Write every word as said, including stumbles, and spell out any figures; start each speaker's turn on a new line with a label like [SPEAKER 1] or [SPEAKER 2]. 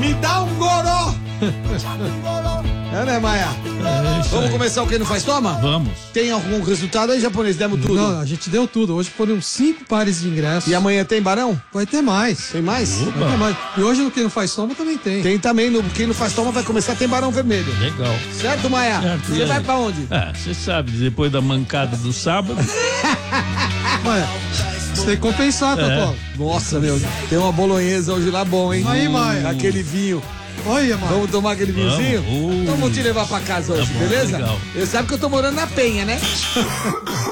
[SPEAKER 1] Me dá um goró! É, né, Maia?
[SPEAKER 2] É isso
[SPEAKER 1] Vamos
[SPEAKER 2] aí.
[SPEAKER 1] começar o que não faz toma?
[SPEAKER 2] Vamos.
[SPEAKER 1] Tem algum resultado aí, japonês? Demos tudo.
[SPEAKER 3] Não, a gente deu tudo. Hoje foram cinco pares de ingressos.
[SPEAKER 1] E amanhã tem Barão?
[SPEAKER 3] Vai ter mais.
[SPEAKER 1] Tem mais?
[SPEAKER 2] Opa.
[SPEAKER 3] Vai ter mais. E hoje no Quem Não Faz Toma também tem.
[SPEAKER 1] Tem também, no Quem Não Faz Toma vai começar, tem Barão Vermelho.
[SPEAKER 2] Legal.
[SPEAKER 1] Certo, Maia?
[SPEAKER 2] Certo, e
[SPEAKER 1] Você
[SPEAKER 2] aí?
[SPEAKER 1] vai pra onde?
[SPEAKER 2] Ah, você sabe, depois da mancada do sábado.
[SPEAKER 3] Ué, você tem que compensar,
[SPEAKER 2] É.
[SPEAKER 3] Totó.
[SPEAKER 1] Nossa, meu, tem uma bolonhesa hoje lá bom, hein?
[SPEAKER 3] Aí, Maia.
[SPEAKER 1] Aquele vinho.
[SPEAKER 3] Olha, mano.
[SPEAKER 1] Vamos tomar aquele vinhozinho?
[SPEAKER 2] Vamos. Uh.
[SPEAKER 1] Então vou te levar pra casa hoje,
[SPEAKER 2] Tá bom,
[SPEAKER 1] beleza?
[SPEAKER 2] legal.
[SPEAKER 1] Eu sabe que eu tô morando na Penha, né?